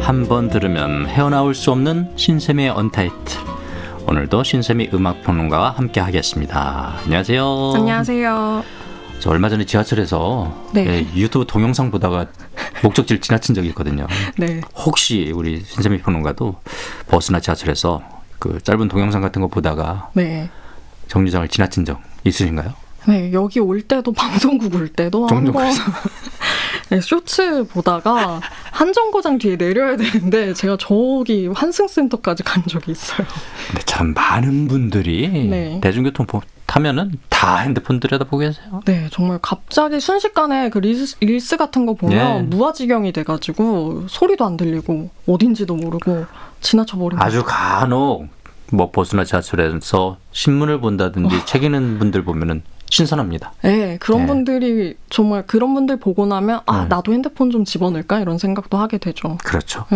한 번 들으면 헤어나올 수 없는 신샘의 언타이틀. 오늘도 신샘이 음악평론가와 함께 하겠습니다. 안녕하세요. 안녕하세요. 저 얼마 전에 지하철에서 유튜브 동영상 보다가 목적지를 지나친 적이 있거든요. 네. 혹시 우리 신샘이 평론가도 버스나 지하철에서 그 짧은 동영상 같은 거 보다가 정류장을 지나친 적 있으신가요? 네, 여기 올 때도 방송국 올 때도 한번 쇼츠 보다가 한정거장 뒤에 내려야 되는데 제가 저기 환승센터까지 간 적이 있어요. 근데 참 많은 분들이 대중교통 타면은 다 핸드폰 들여다보고 계세요. 네, 정말 갑자기 순식간에 그 릴스 같은 거 보면 무아지경이 돼가지고 소리도 안 들리고 어딘지도 모르고 지나쳐버리고 아주 간혹 뭐 버스나 지하철에서 신문을 본다든지 책 읽는 분들 보면은 신선합니다. 네, 그런 분들이 정말 그런 분들 보고 나면 나도 핸드폰 좀 집어넣을까 이런 생각도 하게 되죠. 그렇죠.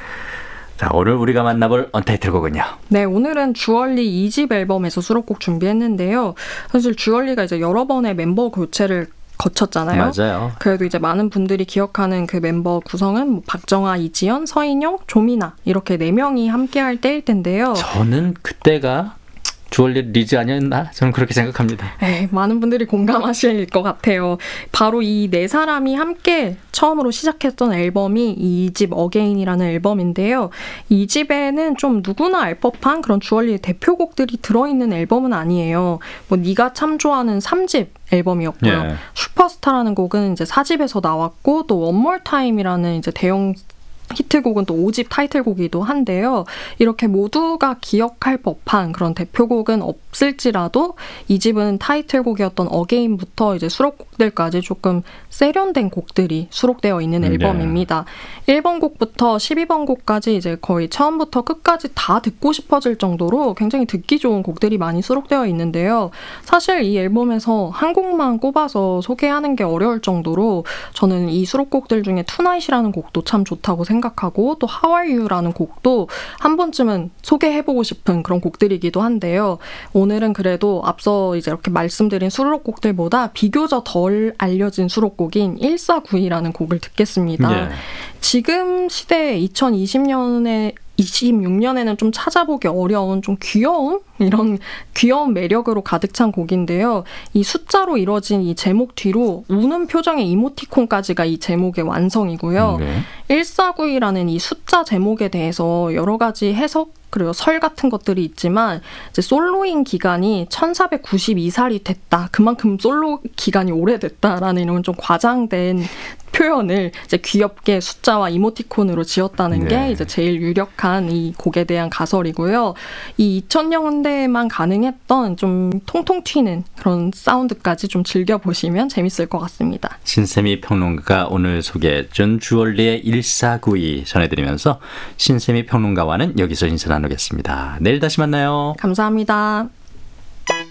자, 오늘 우리가 만나볼 언타이틀 곡은요. 네, 오늘은 주얼리 2집 앨범에서 수록곡 준비했는데요. 사실 주얼리가 이제 여러 번의 멤버 교체를 거쳤잖아요. 맞아요. 그래도 이제 많은 분들이 기억하는 그 멤버 구성은 뭐 박정아, 이지연, 서인영, 조미나 이렇게 4명이 함께할 때일 텐데요. 저는 그때가 주얼리 리즈 아니었나? 저는 그렇게 생각합니다. 네, 많은 분들이 공감하실 것 같아요. 바로 이 4사람이 함께 처음으로 시작했던 앨범이 2집 어게인이라는 앨범인데요. 2집에는 좀 누구나 알 법한 그런 주얼리의 대표곡들이 들어있는 앨범은 아니에요. 뭐 네가 참 좋아하는 3집 앨범이었고요. 슈퍼스타라는 곡은 이제 4집에서 나왔고 또 One More Time이라는 이제 대형 히트곡은 또 5집 타이틀곡이기도 한데요. 이렇게 모두가 기억할 법한 그런 대표곡은 없을지라도 이 집은 타이틀곡이었던 어게인부터 이제 수록곡들까지 조금 세련된 곡들이 수록되어 있는 앨범입니다. 1번 곡부터 12번 곡까지 이제 거의 처음부터 끝까지 다 듣고 싶어질 정도로 굉장히 듣기 좋은 곡들이 많이 수록되어 있는데요. 사실 이 앨범에서 한 곡만 꼽아서 소개하는 게 어려울 정도로 저는 이 수록곡들 중에 투나잇이라는 곡도 참 좋다고 생각하고 또 How Are You라는 곡도 한 번쯤은 소개해보고 싶은 그런 곡들이기도 한데요. 오늘은 그래도 앞서 이제 이렇게 말씀드린 수록곡들보다 비교적 덜 알려진 수록곡인 1492라는 곡을 듣겠습니다. 지금 시대 2026년에는 좀 찾아보기 어려운 좀 이런 귀여운 매력으로 가득 찬 곡인데요. 이 숫자로 이뤄진 이 제목 뒤로 우는 표정의 이모티콘까지가 이 제목의 완성이고요. 1492라는 이 숫자 제목에 대해서 여러 가지 해석 그리고 설 같은 것들이 있지만 이제 솔로인 기간이 1492살이 됐다. 그만큼 솔로 기간이 오래됐다라는 이런 좀 과장된 표현을 이제 귀엽게 숫자와 이모티콘으로 지었다는 게 이제 제일 유력한 이 곡에 대한 가설이고요. 이 2000년대에만 가능했던 좀 통통 튀는 그런 사운드까지 좀 즐겨보시면 재밌을 것 같습니다. 신샘이 평론가가 오늘 소개해준 주얼리의 1492 전해드리면서 신샘이 평론가와는 여기서 인사 나누겠습니다. 내일 다시 만나요. 감사합니다.